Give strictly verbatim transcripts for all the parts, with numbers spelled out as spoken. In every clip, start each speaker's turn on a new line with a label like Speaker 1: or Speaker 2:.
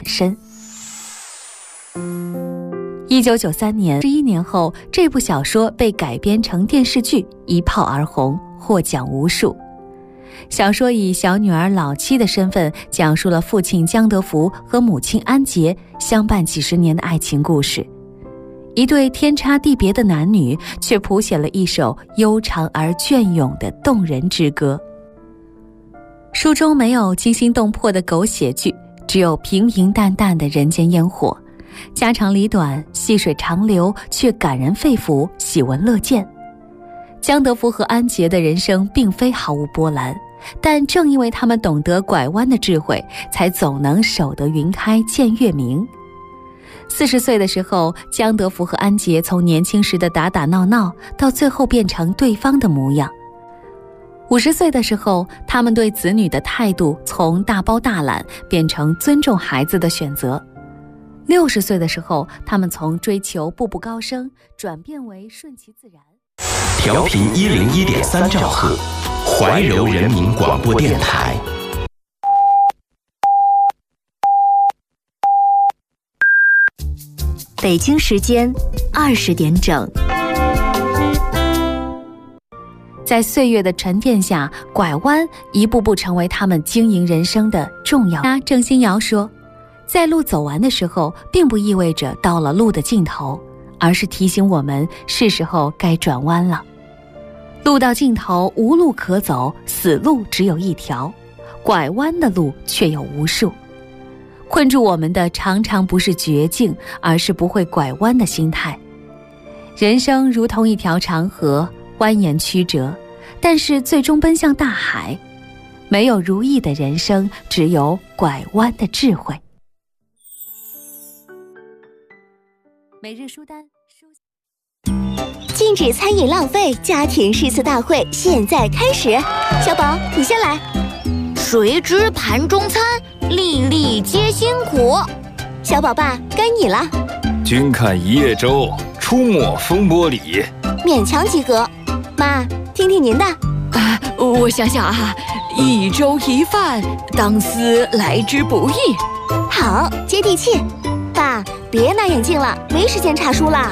Speaker 1: 身。一九九三年，十一年后，这部小说被改编成电视剧，一炮而红，获奖无数。小说以小女儿老七的身份，讲述了父亲江德福和母亲安杰相伴几十年的爱情故事。一对天差地别的男女，却谱写了一首悠长而隽永的动人之歌。书中没有惊心动魄的狗血剧，只有平平淡淡的人间烟火，家长里短，细水长流，却感人肺腑，喜闻乐见。江德福和安杰的人生并非毫无波澜，但正因为他们懂得拐弯的智慧，才总能守得云开见月明。四十岁的时候，江德福和安杰从年轻时的打打闹闹，到最后变成对方的模样。五十岁的时候，他们对子女的态度从大包大揽变成尊重孩子的选择。六十岁的时候，他们从追求步步高升转变为顺其自然。
Speaker 2: 调频一零一点三兆赫，怀柔人民广播电台。
Speaker 1: 北京时间二十点整。在岁月的沉淀下，拐弯一步步成为他们经营人生的重要。郑欣瑶说，在路走完的时候，并不意味着到了路的尽头，而是提醒我们是时候该转弯了。路到尽头无路可走，死路只有一条，拐弯的路却有无数。困住我们的常常不是绝境，而是不会拐弯的心态。人生如同一条长河，蜿蜒曲折，但是最终奔向大海。没有如意的人生，只有拐弯的智慧。每日书单，
Speaker 3: 禁止餐饮浪费家庭诗词大会现在开始。小宝，你先来。
Speaker 4: 谁知盘中餐，粒粒皆辛苦。
Speaker 3: 小宝爸，该你了。
Speaker 5: 君看一叶舟，出没风波里。
Speaker 3: 勉强及格。妈，听听您的。
Speaker 6: 啊，我想想啊，一粥一饭，当思来之不易。
Speaker 3: 好，接地气。爸，别拿眼镜了，没时间查书啦。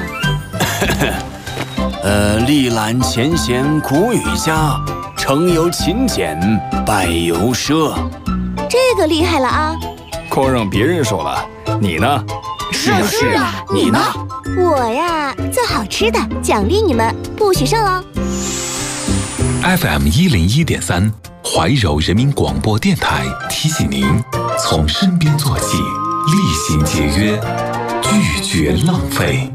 Speaker 7: 呃，历览前贤古语佳，成由勤俭，败由奢。
Speaker 3: 这个厉害了啊！
Speaker 5: 光让别人说了，你呢？
Speaker 4: 是啊是啊，你呢？
Speaker 3: 我呀，做好吃的，奖励你们，不许剩哦。
Speaker 2: F M 一零一点三，怀柔人民广播电台提醒您：从身边做起，厉行节约，拒绝浪费。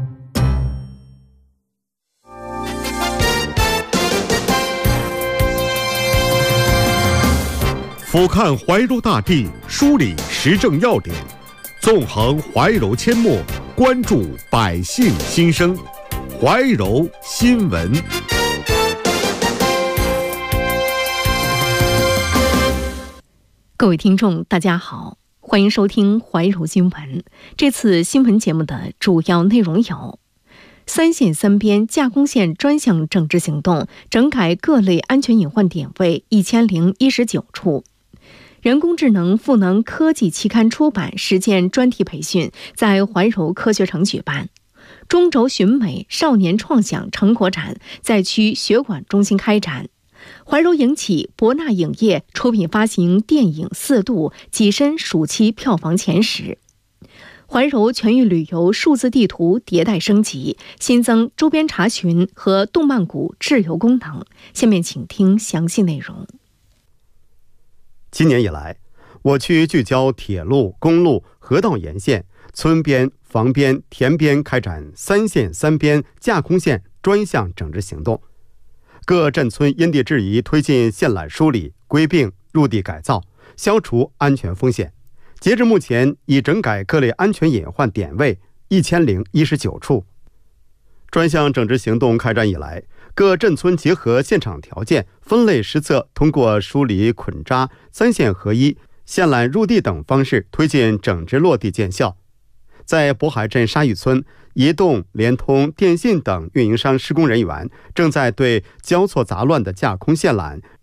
Speaker 8: 俯瞰怀柔大地，梳理时政要点，纵横怀柔阡陌，关注百姓心声。怀柔新闻。
Speaker 9: 各位听众大家好，欢迎收听怀柔新闻。这次新闻节目的主要内容有：三线三边架空线专项整治行动，整改各类安全隐患点位一千零一十九处；人工智能赋能科技期刊出版实践专题培训在怀柔科学城举办；中轴寻美少年创想成果展在区学馆中心开展；怀柔影企博纳影业出品发行电影《四度》跻身暑期票房前十；怀柔全域旅游数字地图迭代升级，新增周边查询和动漫谷滞留功能。下面请听详细内容。
Speaker 10: 今年以来，我区聚焦铁路、公路、河道沿线、村边、房边、田边开展三线三边架空线专项整治行动，各镇村因地制宜推进线缆梳理、归并、入地改造，消除安全风险。截至目前，已整改各类安全隐患点位一千零一十九处。专项整治行动开展以来，各镇村结合现场条件，分类施策，通过梳理捆扎、三线合一、线缆入地等方式推进整治落地见效。在渤海镇沙峪村，移动、联通、电信等运营商施工人员正在对交错杂乱的架空线缆